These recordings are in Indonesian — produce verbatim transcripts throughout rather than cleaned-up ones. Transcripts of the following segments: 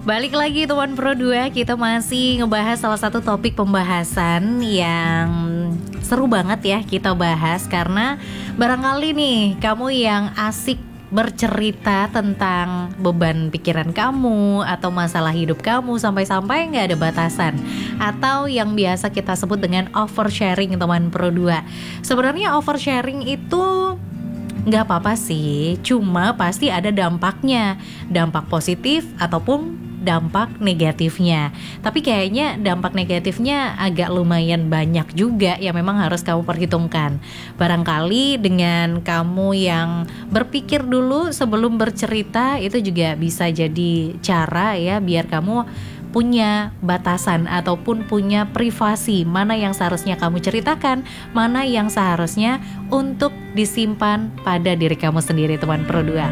Balik lagi teman Pro dua, kita masih ngebahas salah satu topik pembahasan yang seru banget ya kita bahas. Karena barangkali nih kamu yang asik bercerita tentang beban pikiran kamu atau masalah hidup kamu sampai-sampai gak ada batasan, atau yang biasa kita sebut dengan oversharing teman Pro dua. Sebenarnya oversharing itu gak apa-apa sih, cuma pasti ada dampaknya, dampak positif ataupun dampak negatifnya. Tapi kayaknya dampak negatifnya agak lumayan banyak juga yang memang harus kamu perhitungkan. Barangkali dengan kamu yang berpikir dulu sebelum bercerita, itu juga bisa jadi cara ya biar kamu punya batasan ataupun punya privasi, mana yang seharusnya kamu ceritakan, mana yang seharusnya untuk disimpan pada diri kamu sendiri teman Pro dua.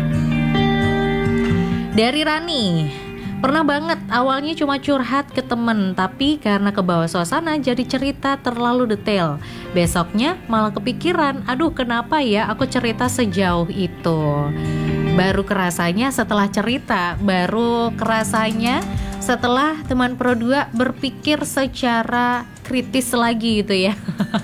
Dari Rani, pernah banget awalnya cuma curhat ke temen, tapi karena kebawa suasana jadi cerita terlalu detail. Besoknya malah kepikiran, aduh kenapa ya aku cerita sejauh itu. Baru kerasanya setelah cerita, baru kerasanya setelah teman Pro dua berpikir secara kritis lagi gitu ya.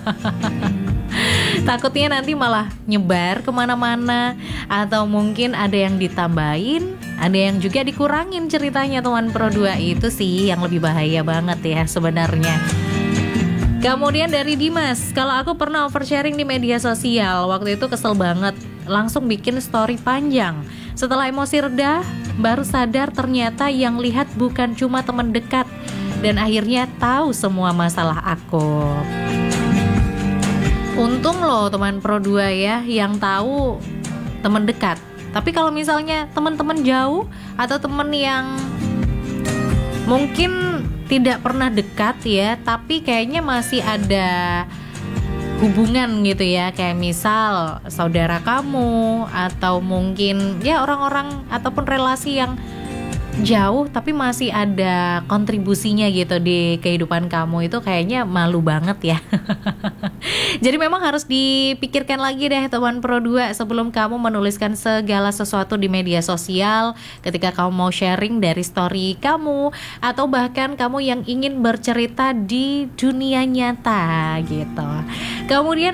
Takutnya nanti malah nyebar kemana-mana, atau mungkin ada yang ditambahin, ada yang juga dikurangin ceritanya teman Pro dua. Itu sih yang lebih bahaya banget ya sebenarnya. Kemudian dari Dimas, kalau aku pernah oversharing di media sosial, waktu itu kesel banget, langsung bikin story panjang. Setelah emosi reda, baru sadar ternyata yang lihat bukan cuma teman dekat, dan akhirnya tahu semua masalah aku. Untung loh teman Pro dua ya yang tahu teman dekat. Tapi kalau misalnya teman-teman jauh atau teman yang mungkin tidak pernah dekat ya, tapi kayaknya masih ada hubungan gitu ya, kayak misal saudara kamu atau mungkin ya orang-orang ataupun relasi yang jauh tapi masih ada kontribusinya gitu di kehidupan kamu, itu kayaknya malu banget ya. Jadi memang harus dipikirkan lagi deh teman Pro dua sebelum kamu menuliskan segala sesuatu di media sosial, ketika kamu mau sharing dari story kamu, atau bahkan kamu yang ingin bercerita di dunia nyata gitu. Kemudian